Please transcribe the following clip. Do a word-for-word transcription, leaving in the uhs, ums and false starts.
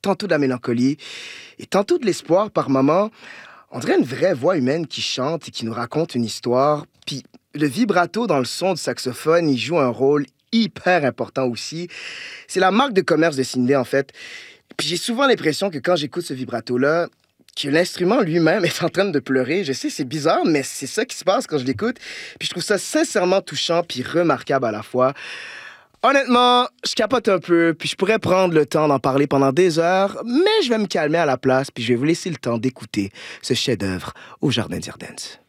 tantôt de la mélancolie et tantôt de l'espoir par moments. On dirait une vraie voix humaine qui chante et qui nous raconte une histoire. Puis le vibrato dans le son du saxophone, il joue un rôle hyper important aussi. C'est la marque de commerce de Cindy, en fait. Puis j'ai souvent l'impression que quand j'écoute ce vibrato-là, que l'instrument lui-même est en train de pleurer. Je sais, c'est bizarre, mais c'est ça qui se passe quand je l'écoute. Puis je trouve ça sincèrement touchant puis remarquable à la fois. Honnêtement, je capote un peu, puis je pourrais prendre le temps d'en parler pendant des heures, mais je vais me calmer à la place, puis je vais vous laisser le temps d'écouter ce chef-d'œuvre au Jardin d'Irden's.